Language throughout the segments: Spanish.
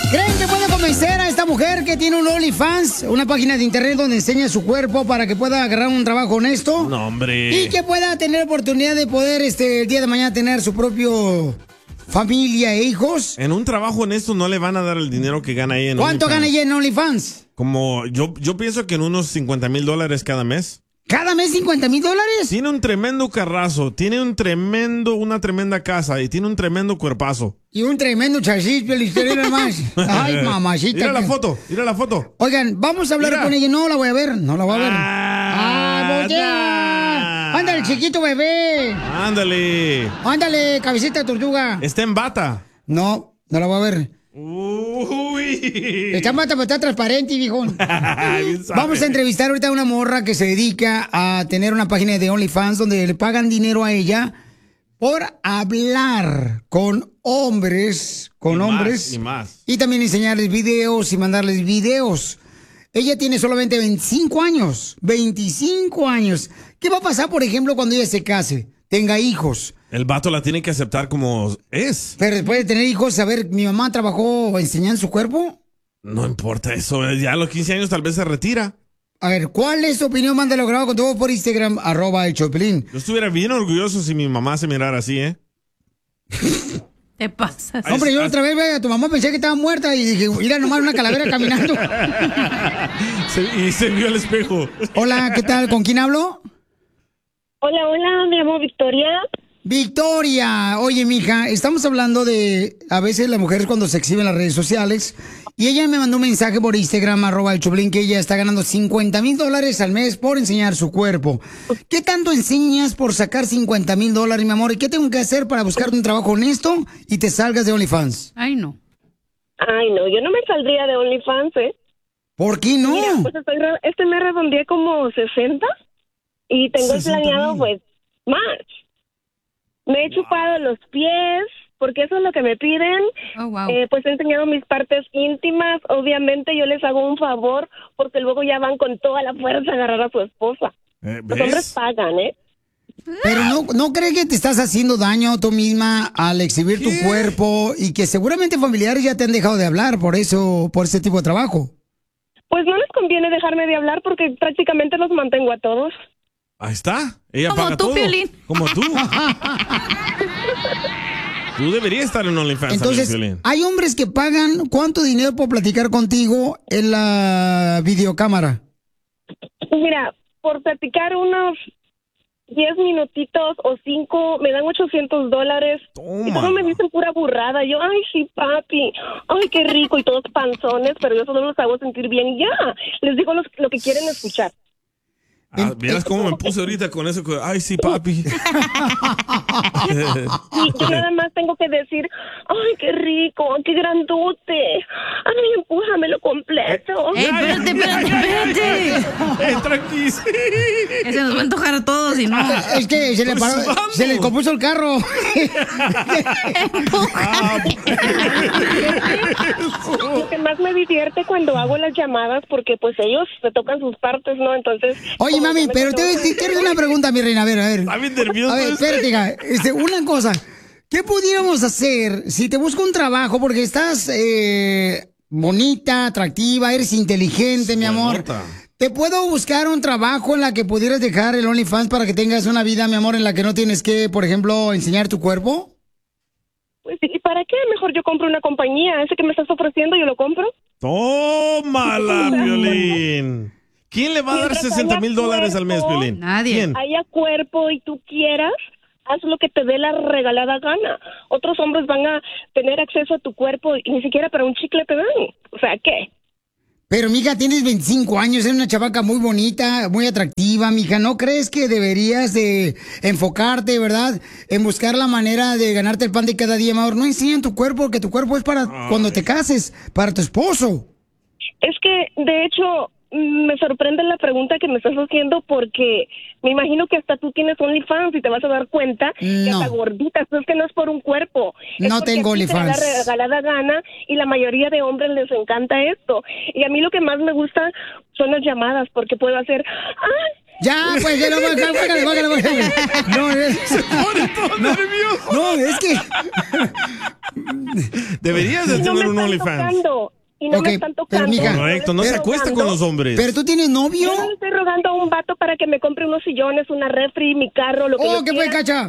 ¿Creen que puede convencer a esta mujer que tiene un OnlyFans, una página de internet donde enseña su cuerpo para que pueda agarrar un trabajo honesto? No, hombre. Y que pueda tener oportunidad de poder el día de mañana tener su propio familia e hijos. En un trabajo honesto no le van a dar el dinero que gana ella en ¿Cuánto OnlyFans. gana ella en OnlyFans? Como yo pienso que en unos $50,000 cada mes. ¿Cada mes $50,000? Tiene un tremendo carrazo, tiene una tremenda casa y tiene un tremendo cuerpazo. Y un tremendo chasis, Piolín, más. Ay, mamacita. Mira la foto. Oigan, vamos a hablar con ella. No la voy a ver. Ándale, chiquito bebé. Ándale, cabecita de tortuga. Está en bata. No la voy a ver. Uy. Está en bata, pero está transparente, viejón. Vamos a entrevistar ahorita a una morra que se dedica a tener una página de OnlyFans donde le pagan dinero a ella por hablar con hombres, y más. Y también enseñarles videos y mandarles videos. Ella tiene solamente 25 años. 25 años. ¿Qué va a pasar, por ejemplo, cuando ella se case, tenga hijos? El vato la tiene que aceptar como es. Pero después de tener hijos, saber, mi mamá trabajó enseñando su cuerpo. No importa eso. Ya a los 15 años tal vez se retira. A ver, ¿cuál es tu opinión? Mándalo grabado con tu voz por Instagram, @elchoplin. Yo estuviera bien orgulloso si mi mamá se mirara así, ¿eh? Te pasas. Hombre, yo otra vez a tu mamá pensé que estaba muerta y dije, mira nomás una calavera caminando. Y se vio al espejo. Hola, ¿qué tal? ¿Con quién hablo? Hola, me llamo Victoria. Victoria, oye, mija, estamos hablando de a veces las mujeres cuando se exhiben en las redes sociales y ella me mandó un mensaje por Instagram, @elchoplin, que ella está ganando $50,000 al mes por enseñar su cuerpo. ¿Qué tanto enseñas por sacar $50,000, mi amor? ¿Y qué tengo que hacer para buscar un trabajo honesto y te salgas de OnlyFans? Ay, no, yo no me saldría de OnlyFans, ¿eh? ¿Por qué no? Mira, pues este mes redondeé como 60 y tengo planeado, pues, más. Me he chupado los pies, porque eso es lo que me piden. Oh, wow. Pues he enseñado mis partes íntimas. Obviamente yo les hago un favor, porque luego ya van con toda la fuerza a agarrar a su esposa. Los hombres pagan, ¿eh? Pero ¿no crees que te estás haciendo daño tú misma al exhibir tu cuerpo y que seguramente familiares ya te han dejado de hablar por ese tipo de trabajo? Pues no les conviene dejarme de hablar porque prácticamente los mantengo a todos. Ahí está. Ella Como paga tú, todo. Piolín. Como tú. Tú deberías estar en OnlyFans. Entonces, Piolín. hay hombres que pagan ¿cuánto dinero por platicar contigo en la videocámara? Mira, por platicar unos 10 minutitos o 5, me dan $800. Toma. Y todos me dicen pura burrada. Yo, ay, sí, papi. Ay, qué rico. Y todos panzones, pero yo solo los hago sentir bien. Y ya, les digo lo que quieren escuchar. Vieras cómo me puse ahorita con eso. Ay, sí, papi. Y yo nada más tengo que decir, ay, qué rico, qué grandote. Ay, empújamelo completo. Espérate. Tranquilo. Se nos va a antojar a todos y no. Es que se le compuso el carro. Lo que más me divierte cuando hago las llamadas, porque pues ellos se tocan sus partes, ¿no? Entonces... Oye, mami, pero te quiero hacer una pregunta, mi reina. A ver. Está bien nervioso. A ver, espérate, hija. Una cosa. ¿Qué pudiéramos hacer si te busco un trabajo porque estás bonita, atractiva, eres inteligente, mi amor? Bonita. ¿Te puedo buscar un trabajo en la que pudieras dejar el OnlyFans para que tengas una vida, mi amor, en la que no tienes que, por ejemplo, enseñar tu cuerpo? Pues, ¿y para qué? Mejor yo compro una compañía. Ese que me estás ofreciendo, yo lo compro. Tómala, Piolín. ¿Quién le va a dar Mientras $60,000 al mes, cuerpo, Piolín? Nadie. ¿Quién? haya cuerpo y tú quieras, haz lo que te dé la regalada gana. Otros hombres van a tener acceso a tu cuerpo y ni siquiera para un chicle te dan. O sea, ¿qué? Pero, mija, tienes 25 años, eres una chavaca muy bonita, muy atractiva, mija. ¿No crees que deberías de enfocarte, verdad, en buscar la manera de ganarte el pan de cada día, mejor? No enseñan tu cuerpo, porque tu cuerpo es para cuando te cases, para tu esposo. Es que, de hecho, me sorprende la pregunta que me estás haciendo porque me imagino que hasta tú tienes OnlyFans y te vas a dar cuenta que hasta gorditas, es que no es por un cuerpo. No tengo OnlyFans. Es porque a ti te da la regalada gana y la mayoría de hombres les encanta esto. Y a mí lo que más me gusta son las llamadas porque puedo hacer, ¡ay! Ya, pues, ya lo bájale. No, Se pone todo nervioso. No, es que... Deberías de tener un OnlyFans. Y no Ok, me están tocando. pero, mija, Correcto, no se acuesta con los hombres. Pero tú tienes novio. Yo no le estoy rogando a un vato para que me compre unos sillones, una refri, mi carro, lo que yo ¿Qué fue, quiera. Cacha?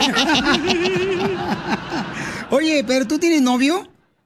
Oye, pero tú tienes novio.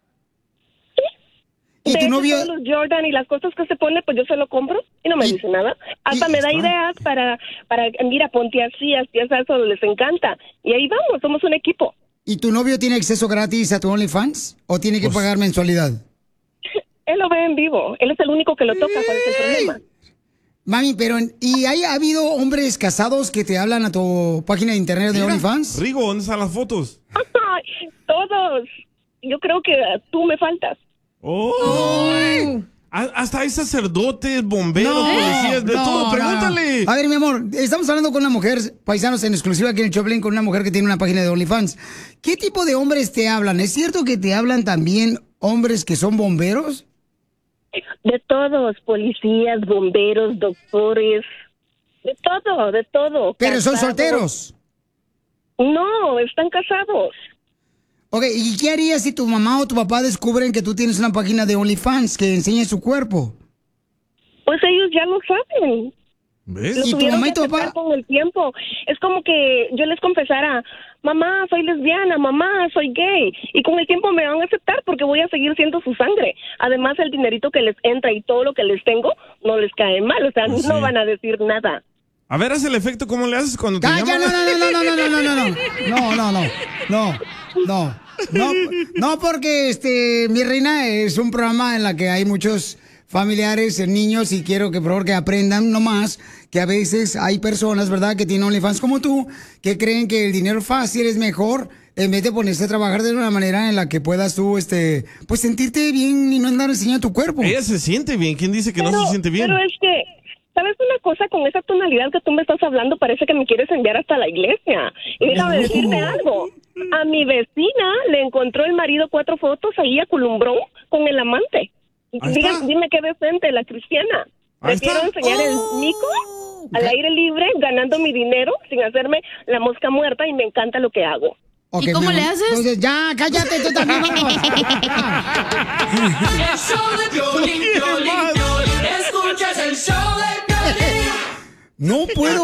¿Y De tu hecho, novio? todos los Jordan y las cosas que se pone, pues yo se lo compro y no me dice nada. Hasta me da ideas para, mira, ponte así, eso les encanta. Y ahí vamos, somos un equipo. ¿Y tu novio tiene acceso gratis a tu OnlyFans? ¿O tiene que pagar mensualidad? Él lo ve en vivo. Él es el único que lo toca. ¿Cuál es el problema? Mami, pero ¿y ha habido hombres casados que te hablan a tu página de internet de OnlyFans? Rigo, ¿dónde están las fotos? Ay, todos. Yo creo que tú me faltas. Hasta hay sacerdotes, bomberos, policías, de todo. Pregúntale. A ver, mi amor, estamos hablando con una mujer, paisanos en exclusiva aquí en el Choplin, con una mujer que tiene una página de OnlyFans. ¿Qué tipo de hombres te hablan? ¿Es cierto que te hablan también hombres que son bomberos? De todos, policías, bomberos, doctores, de todo. Pero son Casados. solteros. No, están casados. Ok, ¿y qué harías si tu mamá o tu papá descubren que tú tienes una página de OnlyFans que enseña su cuerpo? Pues ellos ya lo saben. ¿Ves? Lo ¿Y tu tuvieron mamá y que tu papá? aceptar con el tiempo. Es como que yo les confesara, mamá, soy lesbiana, mamá, soy gay. Y con el tiempo me van a aceptar porque voy a seguir siendo su sangre. Además, el dinerito que les entra y todo lo que les tengo no les cae mal. O sea, Pues no sí. van a decir nada. A ver, haz el efecto, ¿cómo le haces cuando te ¡Calla! llaman? No, porque mi reina es un programa en la que hay muchos familiares, niños, y quiero que por favor que aprendan nomás que a veces hay personas, ¿verdad?, que tienen OnlyFans como tú, que creen que el dinero fácil es mejor en vez de ponerse a trabajar de una manera en la que puedas tú, pues sentirte bien y no andar enseñando tu cuerpo. Ella se siente bien. ¿Quién dice que no se siente bien? Pero es que, ¿sabes una cosa? Con esa tonalidad que tú me estás hablando, parece que me quieres enviar hasta la iglesia. Y déjame decirte algo. A mi vecina le encontró el marido 4 fotos ahí a Culumbrón con el amante. Dime qué decente, la cristiana. Prefiero enseñar el mico al aire libre, ganando mi dinero, sin hacerme la mosca muerta, y me encanta lo que hago. ¿Y cómo le haces? Entonces, ya, cállate tú también, vamos. El show de Piolín, Piolín, Piolín. Escuchas el show de Piolín. No puedo